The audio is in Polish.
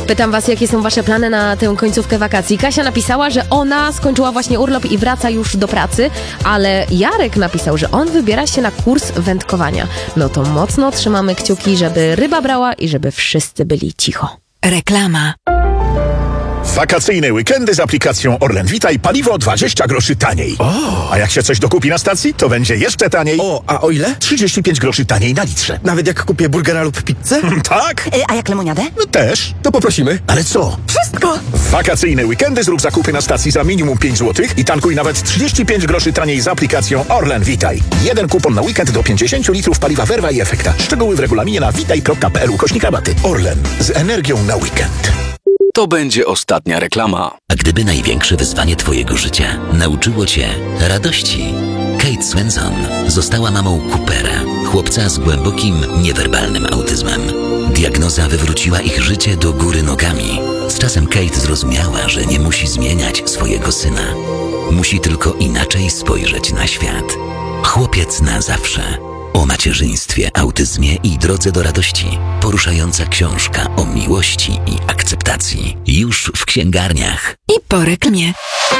Pytam was, jakie są wasze plany na tę końcówkę wakacji. Kasia napisała, że ona skończyła właśnie urlop i wraca już do pracy, ale Jarek napisał, że on wybiera się na kurs wędkowania. No to mocno trzymamy kciuki, żeby ryba brała i żeby wszyscy byli cicho. Reklama. Wakacyjne weekendy z aplikacją Orlen Witaj, paliwo 20 groszy taniej. A jak się coś dokupi na stacji, to będzie jeszcze taniej. A o ile? 35 groszy taniej na litrze. Nawet jak kupię burgera lub pizzę? Tak? A jak lemoniadę? No też. To poprosimy. Ale co? Wszystko! W wakacyjne weekendy zrób zakupy na stacji za minimum 5 zł i tankuj nawet 35 groszy taniej z aplikacją Orlen Witaj. Jeden kupon na weekend do 50 litrów paliwa Verva i Efekta. Szczegóły w regulaminie na witaj.pl/rabaty. Orlen. Z energią na weekend. To będzie ostatnia reklama. A gdyby największe wyzwanie twojego życia nauczyło cię radości? Kate Swenson została mamą Coopera, chłopca z głębokim, niewerbalnym autyzmem. Diagnoza wywróciła ich życie do góry nogami. Z czasem Kate zrozumiała, że nie musi zmieniać swojego syna. Musi tylko inaczej spojrzeć na świat. Chłopiec na zawsze. O macierzyństwie, autyzmie i drodze do radości. Poruszająca książka o miłości i akceptacji. Już w księgarniach. I po reklamie.